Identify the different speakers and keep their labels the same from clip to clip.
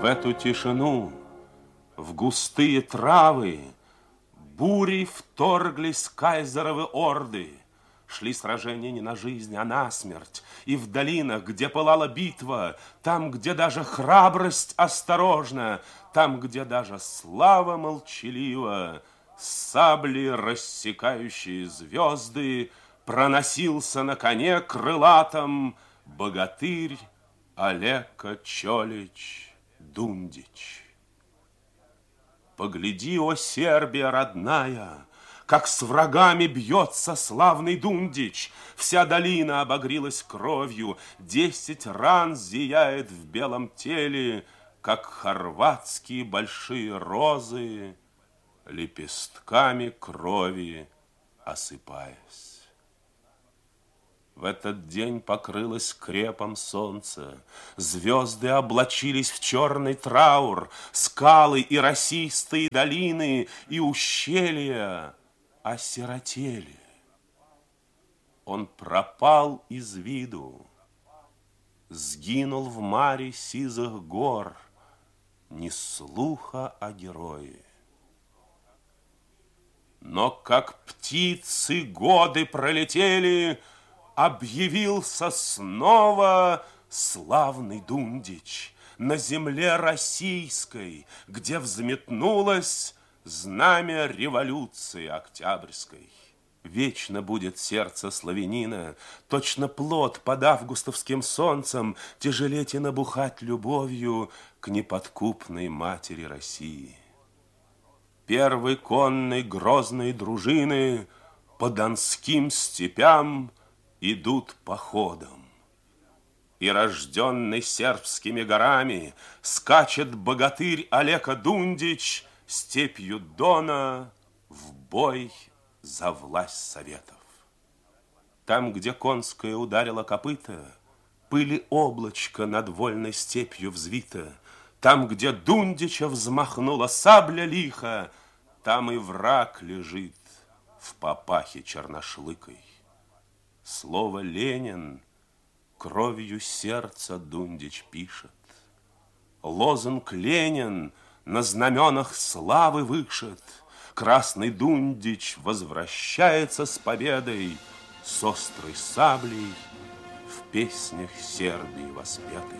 Speaker 1: В эту тишину, в густые травы, бурей вторглись кайзеровы орды. Шли сражения не на жизнь, а на смерть. И в долинах, где пылала битва, там, где даже храбрость осторожна, там, где даже слава молчалива, сабли, рассекающие звезды, проносился на коне крылатом богатырь Алеко Чолич Дундич. Погляди, о Сербия родная, как с врагами бьется славный Дундич. Вся долина обогрелась кровью, 10 ран зияет в белом теле, как хорватские большие розы, лепестками крови осыпаясь. В этот день покрылось крепом солнце, звезды облачились в черный траур, скалы и росистые долины и ущелья осиротели. Он пропал из виду, сгинул в маре сизых гор, ни слуха о герое. Но как птицы годы пролетели, объявился снова славный Дундич на земле российской, где взметнулось знамя революции Октябрьской. Вечно будет сердце славянина, точно плод под августовским солнцем, тяжелеть и набухать любовью к неподкупной матери России. Первой конной грозной дружины по донским степям идут походом. И рожденный сербскими горами скачет богатырь Алеко Дундич степью Дона в бой за власть советов. Там, где конское ударило копыта, пыли облачко над вольной степью взвито. Там, где Дундича взмахнула сабля лихо, там и враг лежит в папахе черношлыкой. Слово «Ленин» кровью сердца Дундич пишет. Лозунг «Ленин» на знаменах славы вышит. Красный Дундич возвращается с победой, с острой саблей в песнях Сербии воспетой.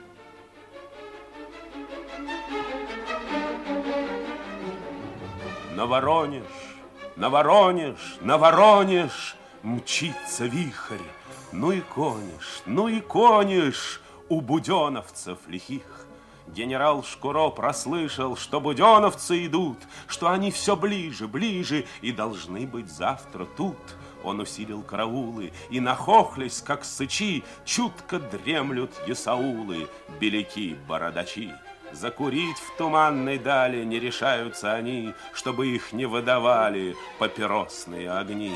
Speaker 1: На Воронеж, на Воронеж, на Воронеж мчится вихрь. Ну и конешь у буденовцев лихих. Генерал Шкуро прослышал, что буденовцы идут, что они все ближе, ближе и должны быть завтра тут. Он усилил караулы, и, нахохлясь, как сычи, чутко дремлют есаулы, беляки-бородачи. Закурить в туманной дали не решаются они, чтобы их не выдавали папиросные огни.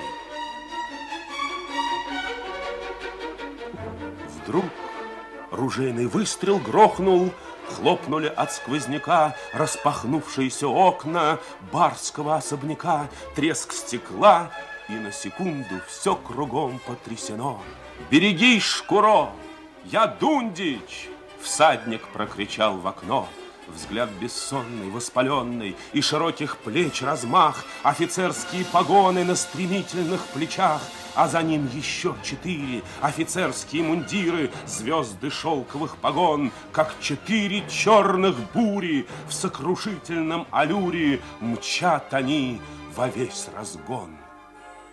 Speaker 1: Вдруг ружейный выстрел грохнул, хлопнули от сквозняка распахнувшиеся окна барского особняка, треск стекла, и на секунду все кругом потрясено. «Берегись, Шкуро! Я Дундич!» Всадник прокричал в окно. Взгляд бессонный, воспаленный, и широких плеч размах, офицерские погоны на стремительных плечах, а за ним еще 4 офицерские мундиры, звезды шелковых погон, как 4 черных бури в сокрушительном аллюре мчат они во весь разгон.